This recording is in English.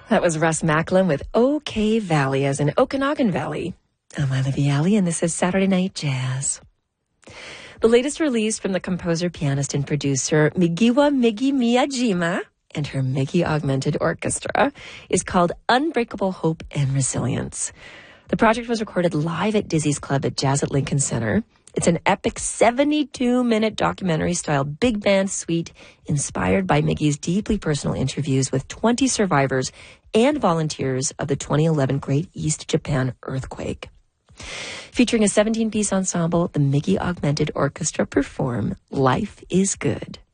That was Russ Macklin with OK Valley, as in Okanagan Valley. I'm Olivia Alley, and this is Saturday Night Jazz. The latest release from the composer, pianist, and producer Migiwa Migi Miyajima and her Migi Augmented Orchestra is called Unbreakable Hope and Resilience. The project was recorded live at Dizzy's Club at Jazz at Lincoln Center. It's an epic 72-minute documentary-style big band suite inspired by Migi's deeply personal interviews with 20 survivors and volunteers of the 2011 Great East Japan earthquake. Featuring a 17-piece ensemble, the Migi Augmented Orchestra perform Life is Good.